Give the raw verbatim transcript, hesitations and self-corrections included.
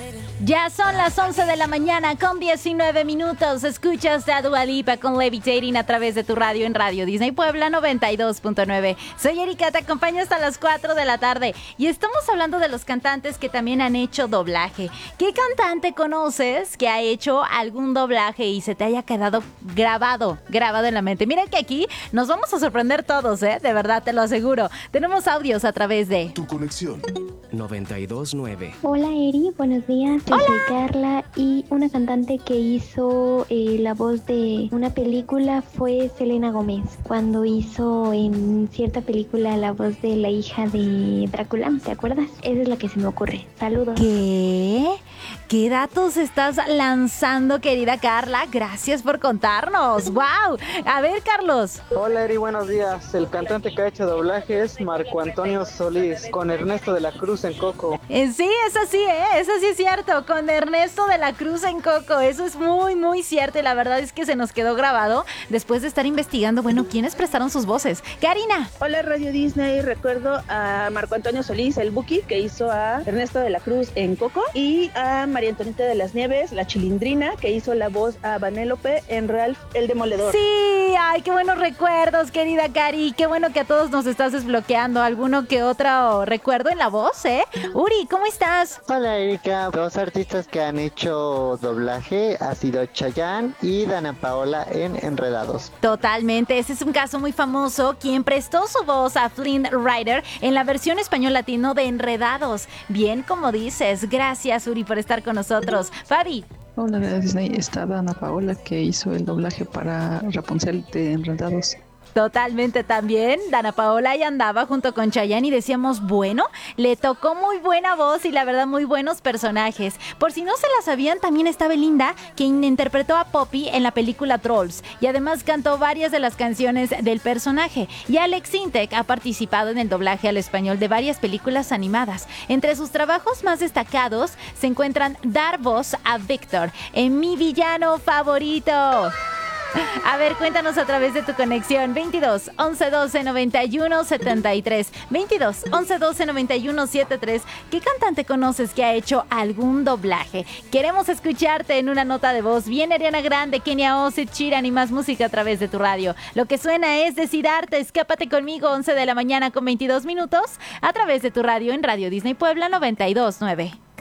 Ya son las once de la mañana con diecinueve minutos. Escuchas a Dua Lipa con Levitating a través de tu radio en Radio Disney Puebla noventa y dos punto nueve. Soy Erika, te acompaño hasta las cuatro de la tarde y estamos hablando de los cantantes que también han hecho doblaje. ¿Qué cantante conoces que ha hecho algún doblaje y se te haya quedado grabado, grabado en la mente? Mira que aquí nos vamos a sorprender todos, ¿eh? De verdad, te lo aseguro. Tenemos audios a través de Tu conexión noventa y dos punto nueve. Hola Eri, buenos días. Yo soy Carla y una cantante que hizo eh, la voz de una película fue Selena Gómez, cuando hizo en cierta película la voz de la hija de Drácula, ¿te acuerdas? Esa es la que se me ocurre. Saludos. ¿Qué? ¿Qué datos estás lanzando, querida Carla? Gracias por contarnos. ¡Wow! A ver, Carlos. Hola Eri, buenos días. El cantante que ha hecho doblaje es Marco Antonio Solís, con Ernesto de la Cruz en Coco. Eh, sí, es así, ¿eh? Eso sí es cierto. Con Ernesto de la Cruz en Coco. Eso es muy, muy cierto. Y la verdad es que se nos quedó grabado después de estar investigando, bueno, quiénes prestaron sus voces. Karina. Hola Radio Disney. Recuerdo a Marco Antonio Solís, el Buki, que hizo a Ernesto de la Cruz en Coco. Y a María Antonieta de las Nieves, la Chilindrina, que hizo la voz a Vanellope en Ralph el Demoledor. Sí, ay, qué buenos recuerdos, querida Cari. Qué bueno que a todos nos estás desbloqueando alguno que otro recuerdo en la voz, ¿eh? Uri, ¿cómo estás? Hola Erika, dos artistas que han hecho doblaje ha sido Chayanne y Dana Paola en Enredados. Totalmente, ese es un caso muy famoso, quien prestó su voz a Flynn Rider en la versión español latino de Enredados. Bien, como dices, gracias Uri por estar con nosotros. Fabi. Hola de Disney, está Dana Paola que hizo el doblaje para Rapunzel de Enredados. Totalmente también, Dana Paola ahí andaba junto con Chayanne y decíamos, bueno, le tocó muy buena voz y la verdad muy buenos personajes. Por si no se la sabían, también está Belinda, quien interpretó a Poppy en la película Trolls y además cantó varias de las canciones del personaje. Y Alex Intec ha participado en el doblaje al español de varias películas animadas. Entre sus trabajos más destacados se encuentran dar voz a Víctor en Mi Villano Favorito. A ver, cuéntanos a través de tu conexión veintidós, once, doce, noventa y uno, setenta y tres. veintidós, once, doce, noventa y uno, setenta y tres. ¿Qué cantante conoces que ha hecho algún doblaje? Queremos escucharte en una nota de voz. Viene Ariana Grande, Kenia Oz, Chiran y más música a través de tu radio. Lo que suena es Decidarte. Escápate conmigo, once de la mañana con veintidós minutos a través de tu radio en Radio Disney Puebla noventa y dos punto nueve.